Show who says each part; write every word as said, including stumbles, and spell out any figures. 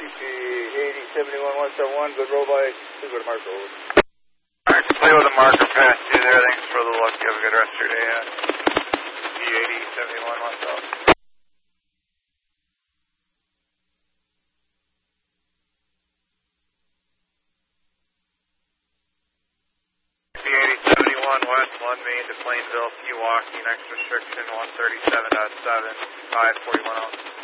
Speaker 1: P eighty seventy-one one seven one, good roll by, please go to Mark Road.
Speaker 2: Alright, play with a marker past you there, thanks for the look, you have a good rest of your day, uh, P eighty seventy-one one seven one. P eighty seventy-one west, one main to Plainville, Pewaukee, next restriction one thirty-seven point seven, five forty-one out.